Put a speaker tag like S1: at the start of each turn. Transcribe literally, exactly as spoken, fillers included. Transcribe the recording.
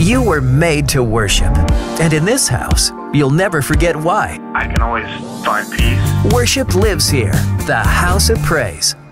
S1: You were made to worship. And in this house, you'll never forget why.
S2: I can always find peace.
S1: Worship lives here, the House of Praise.